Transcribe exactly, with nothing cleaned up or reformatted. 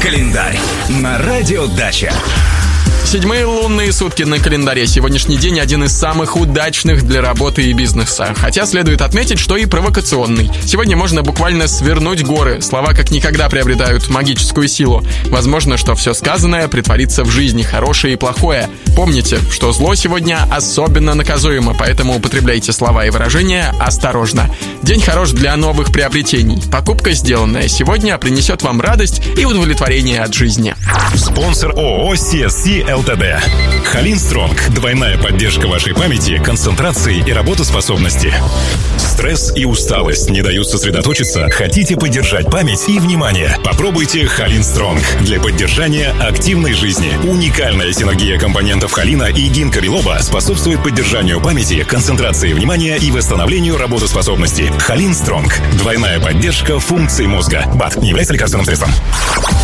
календарь на радио Дача. Седьмые лунные сутки на календаре. Сегодняшний день один из самых удачных для работы и бизнеса. Хотя следует отметить, что и провокационный. Сегодня можно буквально свернуть горы. Слова как никогда приобретают магическую силу. Возможно, что все сказанное притворится в жизни, хорошее и плохое. Помните, что зло сегодня особенно наказуемо, поэтому употребляйте слова и выражения осторожно. День хорош для новых приобретений. Покупка, сделанная сегодня, принесет вам радость и удовлетворение от жизни. Спонсор ООО си эс си ЛТД. Халин Стронг. Двойная поддержка вашей памяти, концентрации и работоспособности. Стресс и усталость не дают сосредоточиться? Хотите поддержать память и внимание? Попробуйте Халин Стронг для поддержания активной жизни. Уникальная синергия компонентов холина и гинка билоба способствует поддержанию памяти, концентрации внимания и восстановлению работоспособности. Халин Стронг. Двойная поддержка функций мозга. БАД не является лекарственным средством.